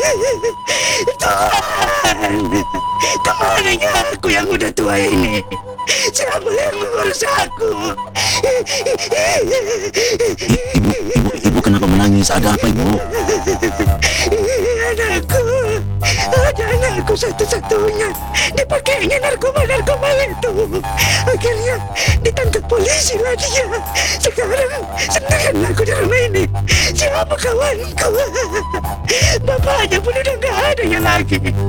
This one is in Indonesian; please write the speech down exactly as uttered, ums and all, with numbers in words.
Tuhan, kemana ya aku yang udah tua ini? Siapa yang mengurus aku? Ibu, ibu, ibu kenapa menangis? Ada apa ibu? Anakku, ada anakku satu-satunya dipakainya narkoba-narkoba itu. Akhirnya ditangkap polisi lah dia. Sekarang sendirian aku di rumah ini. Siapa kawanku? Bapaknya pun udah gak ada yang lagi.